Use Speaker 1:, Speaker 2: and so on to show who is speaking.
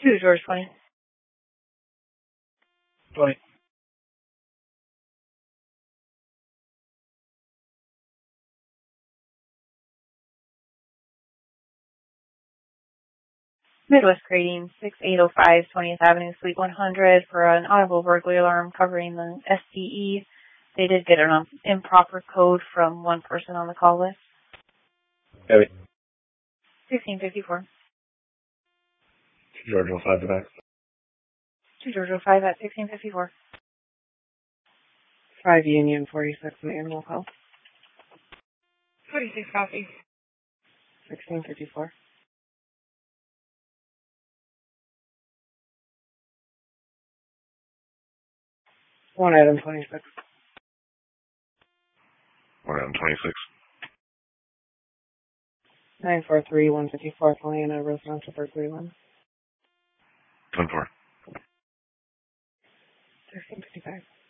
Speaker 1: 2 George 20.
Speaker 2: 20.
Speaker 1: Midwest Grading, 6805 20th Avenue, Suite 100 for an audible burglary alarm covering the SDE. They did get an improper code from one person on the call list.
Speaker 2: Heavy.
Speaker 1: 1654.
Speaker 2: 2 George 05 to back.
Speaker 1: 2 George 05 at 1654.
Speaker 3: 5 Union 46 in Animal Health.
Speaker 1: 46 copy.
Speaker 3: 1654. 1 item 26.
Speaker 2: 1 item 26.
Speaker 3: 943 154 Atlanta, residential Berkeley 1.
Speaker 2: 10-4.
Speaker 3: 1655.